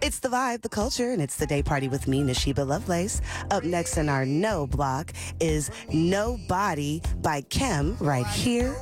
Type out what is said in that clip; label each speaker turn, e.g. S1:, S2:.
S1: It's the vibe, the culture, and it's the day party with me, Nashiba Lovelace. Up next in our No block is Nobody by Kim right here